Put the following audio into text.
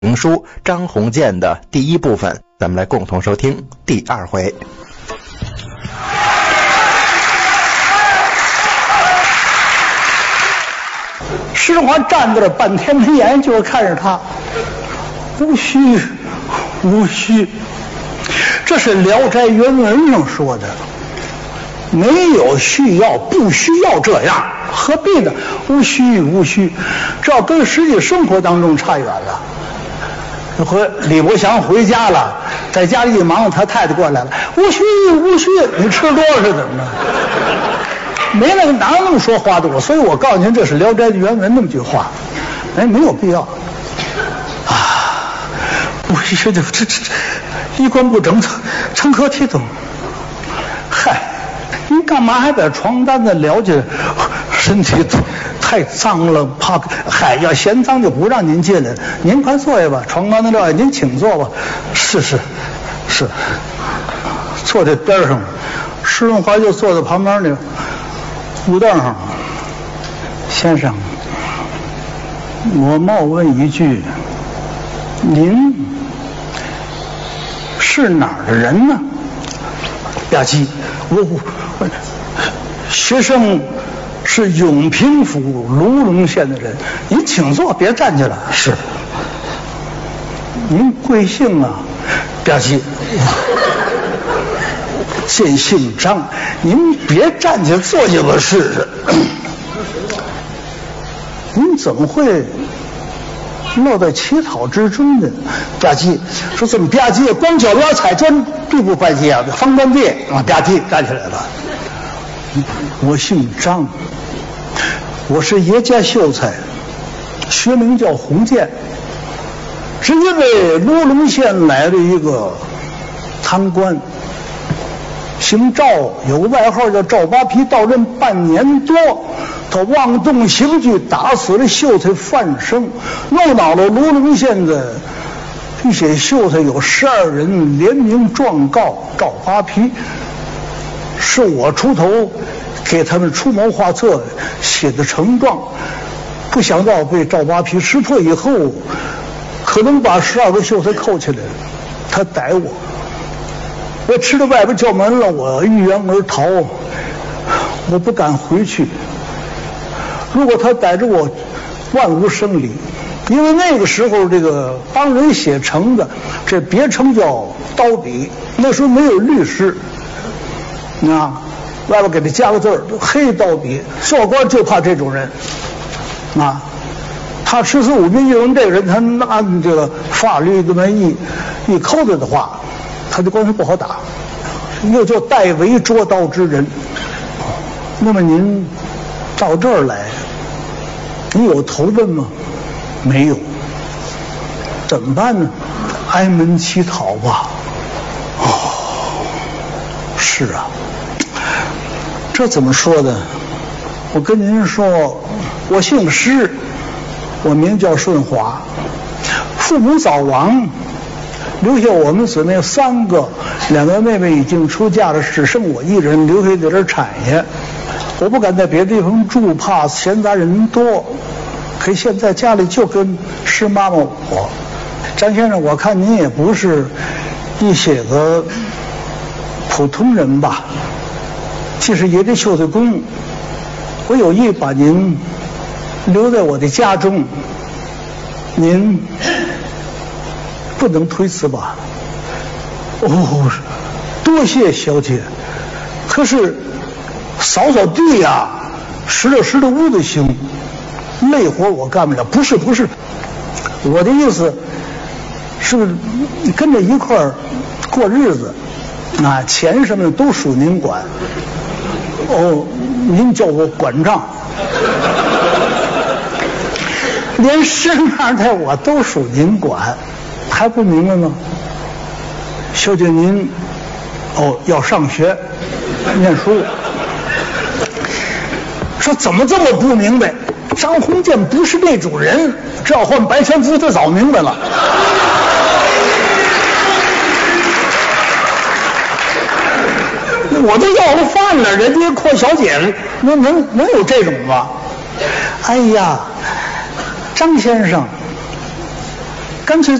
评书张鸿渐的第一部分，咱们来共同收听第二回。 石华站在这半天没言，就看着他，无需无需，这是《聊斋原文》上说的，没有需要，不需要这样，何必呢？无需无需，这要跟实际生活当中差远了。这回李伯祥回家了，在家里一忙，他太太过来了，无需无需，你吃多少是怎么着？没那个哪有那么说话的我，所以我告诉您，这是《聊斋》原文那么句话，哎，没有必要啊！我这衣冠不整，成何体统？嗨，您干嘛还把床单子撩起来？身体太脏了，怕嗨，要嫌脏就不让您进来。您快坐下吧，床单子撂下，您请坐吧。是，坐在边上，施荣华就坐在旁边那个木凳上。先生，我冒问一句，您是哪儿的人呢？吧唧，我学生是永平府卢龙县的人，您请坐，别站起来。是，您贵姓啊？吧唧，见姓张，您别站起来，坐下吧试试。您怎么会落在乞讨之中呢？吧唧，说怎么吧唧？光脚丫踩砖，地不吧唧啊？方砖地啊，吧唧站起来了。我姓张，我是爷家秀才，学名叫鸿渐，是因为卢龙县来的一个贪官，姓赵，有个外号叫赵八皮，到任半年多，他妄动刑具，打死了秀才范生，怒恼了卢龙县的一些秀才有12人，联名状告赵八皮，是我出头给他们出谋划策写的呈状，不想到被赵八皮识破以后，可能把12个秀才扣起来，他逮我吃到外边叫门了，我郁郁而逃，我不敢回去。如果他逮着我，万无生理，因为那个时候这个帮人写呈的，这别称叫刀笔，那时候没有律师啊，外边给他加个字儿，黑刀笔，做官就怕这种人啊。他14、5名一人，这个人他按这个法律这么一扣子的话，他就官司不好打，又叫代为捉刀之人。那么您到这儿来，你有投奔吗？没有。怎么办呢？挨门乞讨吧。是啊，这怎么说呢？我跟您说，我姓施，我名叫顺华，父母早亡，留下我们姊妹3个，2个妹妹已经出嫁了，只剩我一人，留下点产业。我不敢在别的地方住，怕闲杂人多。可现在家里就跟施妈妈我。张先生，我看您也不是一些个普通人吧，既是爷的秀才公，我有意把您留在我的家中，您不能推辞吧？哦，多谢小姐。可是扫扫地呀，拾掇屋子行，累活我干不了。不是，我的意思是跟着一块儿过日子，啊，钱什么的都属您管。哦，您叫我管账，连生二代我都属您管，还不明白吗？小姐您要上学念书，说怎么这么不明白？张鸿渐不是那种人，这要换白全福他早明白了。我都要了饭了，人家阔小姐能有这种吗？哎呀，张先生， 干脆